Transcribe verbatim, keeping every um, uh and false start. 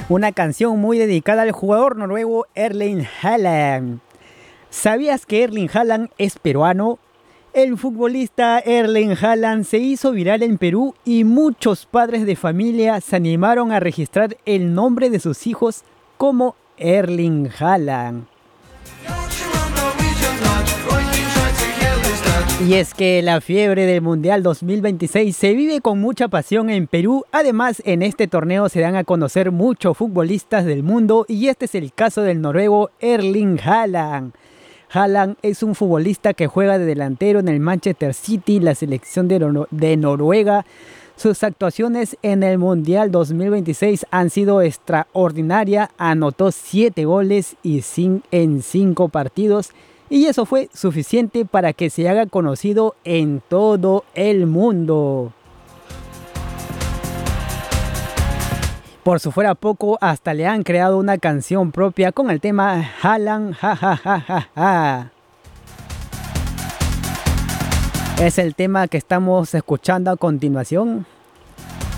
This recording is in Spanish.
Una canción muy dedicada al jugador noruego Erling Haaland. ¿Sabías que Erling Haaland es peruano? El futbolista Erling Haaland se hizo viral en Perú y muchos padres de familia se animaron a registrar el nombre de sus hijos como Erling Haaland. Y es que la fiebre del Mundial dos mil veintiséis se vive con mucha pasión en Perú. Además, en este torneo se dan a conocer muchos futbolistas del mundo y este es el caso del noruego Erling Haaland. Haaland es un futbolista que juega de delantero en el Manchester City, la selección de, Nor- de Noruega. Sus actuaciones en el Mundial dos mil veintiséis han sido extraordinarias. Anotó siete goles y cin- en cinco partidos. Y eso fue suficiente para que se haga conocido en todo el mundo. Por si fuera poco, hasta le han creado una canción propia con el tema Haaland, ja ja ja ja ja. Es el tema que estamos escuchando a continuación.